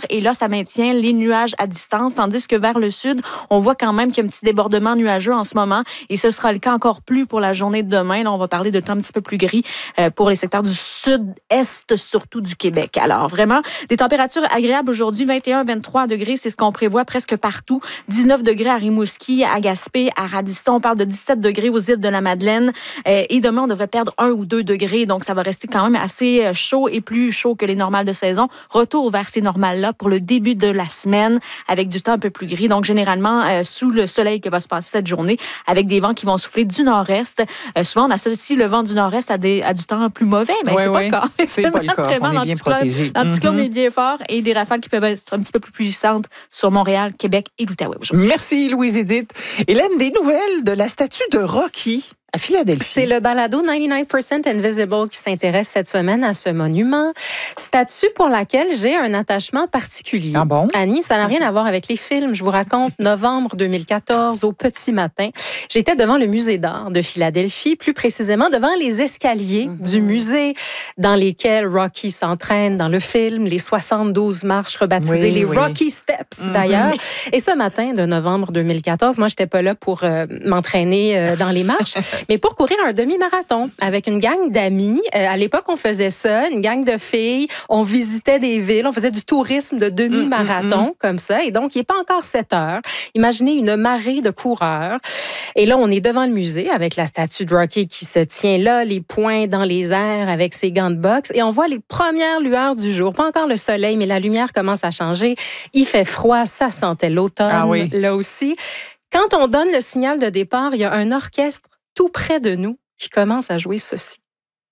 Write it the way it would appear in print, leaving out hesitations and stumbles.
et là, ça maintient les nuages à distance, tandis que vers le sud, on voit quand même qu'il y a un petit débordement nuageux en ce moment et ce sera le cas encore plus pour la journée de demain. Là, on va parler de temps un petit peu plus gris pour les secteurs du sud-est, surtout du Québec. Alors, vraiment, des températures agréables aujourd'hui, 21-23 degrés, c'est ce qu'on prévoit presque partout. 19 degrés à Rimouski, à Gaspé, à Radisson. On parle de 17 degrés aux îles de la Madeleine. Et demain, on devrait perdre 1 ou 2 degrés. Donc, ça va rester quand même assez chaud et plus chaud que les normales de saison. Retour vers ces normales-là pour le début de la semaine avec du temps un peu plus gris. Donc, généralement, sous le soleil que va se passer cette journée avec des vents qui vont souffler du nord-est. Souvent, on associe le vent du nord-est à du temps plus mauvais, mais c'est pas le cas. C'est pas le cas. On est bien protégé. L'anticyclone est bien fort et des rafales qui peuvent être un petit peu plus puissantes sur Montréal, Québec et l'Outaouais aujourd'hui. Merci, Louise-Édith. Hélène, des nouvelles de la statue de Rocky à Philadelphie. C'est le balado 99% Invisible qui s'intéresse cette semaine à ce monument. Statue pour laquelle j'ai un attachement particulier. Ah bon? Annie, ça n'a rien à voir avec les films. Je vous raconte, novembre 2014, au petit matin, j'étais devant le musée d'art de Philadelphie, plus précisément devant les escaliers du musée dans lesquels Rocky s'entraîne dans le film, les 72 marches rebaptisées, les Rocky Steps d'ailleurs. Et ce matin de novembre 2014, moi, j'étais pas là pour m'entraîner dans les marches, mais pour courir un demi-marathon avec une gang d'amis. À l'époque, on faisait ça, une gang de filles. On visitait des villes, on faisait du tourisme de demi-marathon comme ça. Et donc, il n'est pas encore 7 heures. Imaginez une marée de coureurs. Et là, on est devant le musée avec la statue de Rocky qui se tient là, les poings dans les airs avec ses gants de boxe. Et on voit les premières lueurs du jour. Pas encore le soleil, mais la lumière commence à changer. Il fait froid, ça sentait l'automne là aussi. Quand on donne le signal de départ, il y a un orchestre tout près de nous qui commence à jouer ceci.